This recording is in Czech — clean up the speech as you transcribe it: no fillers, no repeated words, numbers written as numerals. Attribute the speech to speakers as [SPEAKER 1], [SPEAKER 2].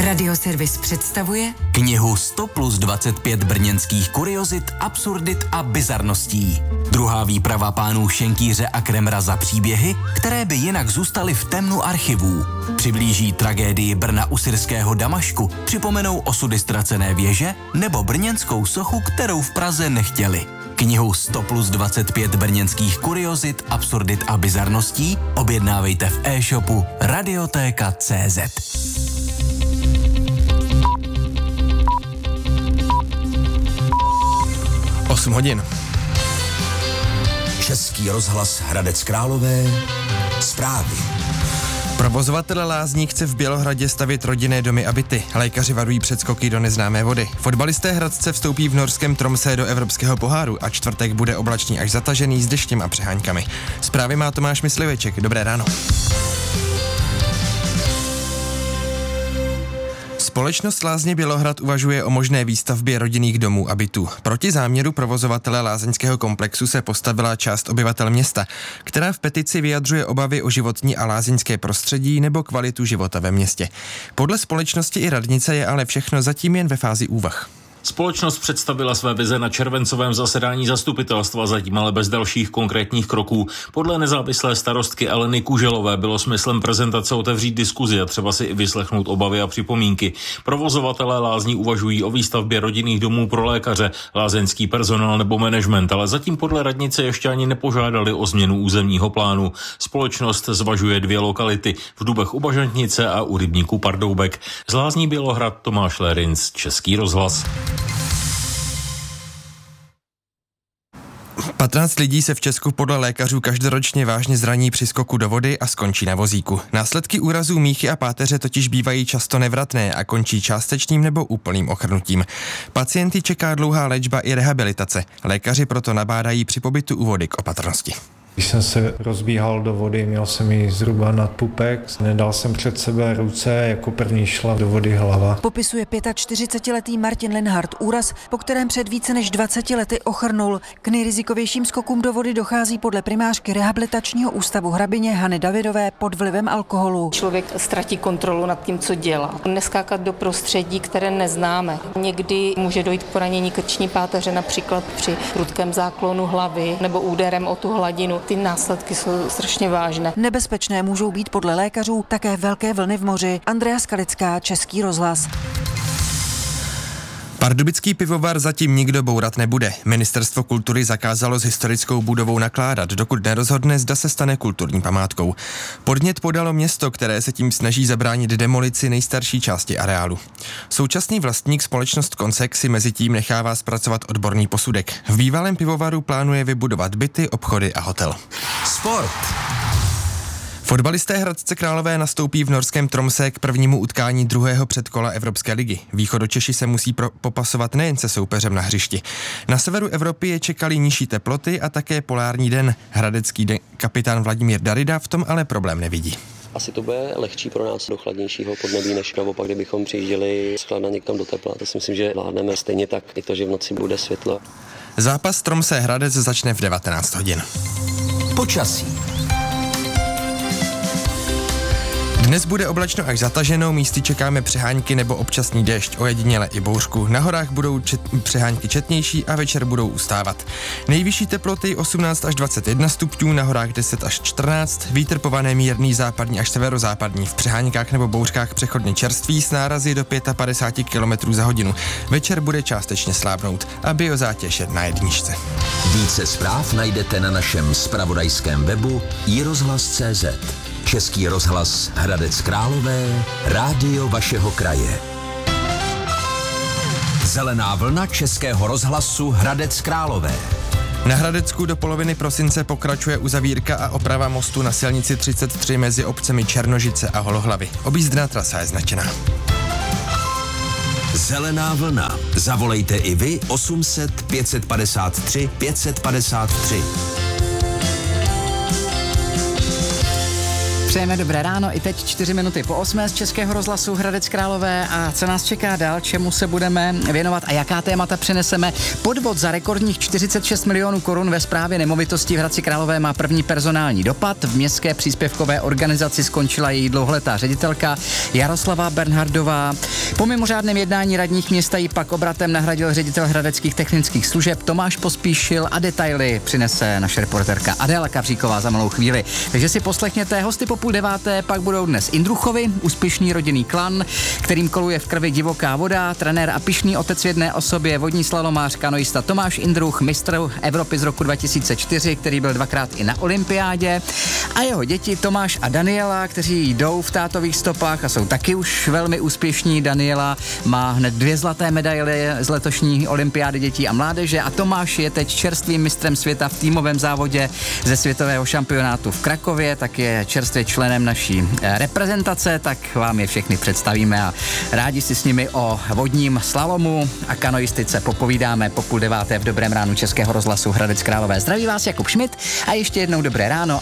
[SPEAKER 1] Radioservis představuje
[SPEAKER 2] knihu 100+25 brněnských kuriozit, absurdit a bizarností. Druhá výprava pánů Šenkýře a Kremra za příběhy, které by jinak zůstaly v temnu archivů. Přiblíží tragédii Brna u syrského Damašku, připomenou osudy ztracené věže nebo brněnskou sochu, kterou v Praze nechtěli. Knihu 100+25 brněnských kuriozit, absurdit a bizarností objednávejte v e-shopu Radiotéka.cz.
[SPEAKER 3] 8 hodin.
[SPEAKER 4] Český rozhlas Hradec Králové. Zprávy.
[SPEAKER 3] Provozovatel lázní chce v Bělohradě stavět rodinné domy a byty. Lékaři varují před skoky do neznámé vody. Fotbalisté Hradce vstoupí v norském Tromsø do Evropského poháru a čtvrtek bude oblačný až zatažený s deštěm a přeháňkami. Zprávy má Tomáš Mysliveček. Dobré ráno. Společnost Lázně Bělohrad uvažuje o možné výstavbě rodinných domů a bytů. Proti záměru provozovatele lázeňského komplexu se postavila část obyvatel města, která v petici vyjadřuje obavy o životní a lázeňské prostředí nebo kvalitu života ve městě. Podle společnosti i radnice je ale všechno zatím jen ve fázi úvah.
[SPEAKER 5] Společnost představila své vize na červencovém zasedání zastupitelstva, zatím ale bez dalších konkrétních kroků. Podle nezávislé starostky Aleny Kuželové bylo smyslem prezentace otevřít diskuzi a třeba si i vyslechnout obavy a připomínky. Provozovatelé lázní uvažují o výstavbě rodinných domů pro lékaře, lázeňský personál nebo management, ale zatím podle radnice ještě ani nepožádali o změnu územního plánu. Společnost zvažuje 2 lokality, v Dubech u Bažantnice a u rybníku Pardoubek. Z Lázní Bělohrad Tomáš Lérinc, Český rozhlas.
[SPEAKER 3] 15 lidí se v Česku podle lékařů každoročně vážně zraní při skoku do vody a skončí na vozíku. Následky úrazů míchy a páteře totiž bývají často nevratné a končí částečným nebo úplným ochrnutím. Pacienty čeká dlouhá léčba i rehabilitace. Lékaři proto nabádají při pobytu u vody k opatrnosti.
[SPEAKER 6] Když jsem se rozbíhal do vody, měl jsem ji zhruba nad pupek, nedal jsem před sebe ruce, jako první šla do vody hlava.
[SPEAKER 7] Popisuje 45letý Martin Lenhardt úraz, po kterém před více než 20 lety ochrnul. K nejrizikovějším skokům do vody dochází podle primářky rehabilitačního ústavu Hrabině Hany Davidové pod vlivem alkoholu.
[SPEAKER 8] Člověk ztratí kontrolu nad tím, co dělá. Neskákat do prostředí, které neznáme. Někdy může dojít k poranění krční páteře, například při prudkém záklonu hlavy nebo úderem o tu hladinu. Ty následky jsou strašně vážné.
[SPEAKER 7] Nebezpečné můžou být podle lékařů také velké vlny v moři. Andrea Skalická, Český rozhlas.
[SPEAKER 3] Pardubický pivovar zatím nikdo bourat nebude. Ministerstvo kultury zakázalo s historickou budovou nakládat, dokud nerozhodne, zda se stane kulturní památkou. Podnět podalo město, které se tím snaží zabránit demolici nejstarší části areálu. Současný vlastník společnost Konsex si mezi tím nechává zpracovat odborný posudek. V bývalém pivovaru plánuje vybudovat byty, obchody a hotel.
[SPEAKER 4] Sport.
[SPEAKER 3] Fotbalisté Hradce Králové nastoupí v norském Tromsø k prvnímu utkání druhého předkola Evropské ligy. Východočeši se musí popasovat nejen se soupeřem na hřišti. Na severu Evropy je čekaly nižší teploty a také polární den. Hradecký kapitán Vladimír Darida v tom ale problém nevidí.
[SPEAKER 9] Asi to bude lehčí pro nás do chladnějšího podnebí, než naopak, kdybychom přijížděli z chladna někam do tepla. To si myslím, že vládneme stejně tak, i to, že v noci bude světlo.
[SPEAKER 3] Zápas Tromsø Hradec začne v 19 hodin.
[SPEAKER 4] Počasí.
[SPEAKER 3] Dnes bude oblačno až zataženo, místy čekáme přehánky nebo občasný déšť, ojediněle i bouřku. Na horách budou přehánky četnější a večer budou ustávat. Nejvyšší teploty 18 až 21 stupňů, na horách 10 až 14, vítr pované mírný západní až severozápadní, v přehánkách nebo bouřkách přechodně čerstvý s nárazy do 55 km za hodinu. Večer bude částečně slábnout a biozátěž je na jedničce.
[SPEAKER 4] Více zpráv najdete na našem zpravodajském webu iRozhlas.cz. Český rozhlas Hradec Králové, rádio vašeho kraje. Zelená vlna Českého rozhlasu Hradec Králové.
[SPEAKER 3] Na Hradecku do poloviny prosince pokračuje uzavírka a oprava mostu na silnici 33 mezi obcemi Černožice a Holohlavy. Objízdná trasa je značená.
[SPEAKER 4] Zelená vlna. Zavolejte i vy 800 553 553.
[SPEAKER 10] Přejeme dobré ráno, i teď 4 minuty po 8 z Českého rozhlasu Hradec Králové. A co nás čeká dál, čemu se budeme věnovat a jaká témata přineseme? Podvod za rekordních 46 milionů korun ve správě nemovitostí v Hradci Králové má první personální dopad. V městské příspěvkové organizaci skončila její dlouholetá ředitelka Jaroslava Bernhardová. Po mimořádném jednání radních města ji pak obratem nahradil ředitel hradeckých technických služeb Tomáš Pospíšil a detaily přinese naše reportérka Adéla Kavříková za malou chvíli. Takže si poslechněte, hosty po 8:30 pak budou dnes Indruchovi, úspěšný rodinný klan, kterým koluje v krvi divoká voda, trenér a pyšný otec v jedné osobě, vodní slalomář, kanoista Tomáš Indruch, mistr Evropy z roku 2004, který byl 2krát i na olympiádě, a jeho děti Tomáš a Daniela, kteří jdou v tátových stopách a jsou taky už velmi úspěšní. Daniela má hned 2 zlaté medaile z letošní olympiády dětí a mládeže a Tomáš je teď čerstvým mistrem světa v týmovém závodě ze světového šampionátu v Krakově, tak je čerstvě členem naší reprezentace, tak vám je všechny představíme a rádi si s nimi o vodním slalomu a kanoistice popovídáme po 8:30 v Dobrém ránu Českého rozhlasu Hradec Králové. Zdraví vás Jakub Schmidt a ještě jednou dobré ráno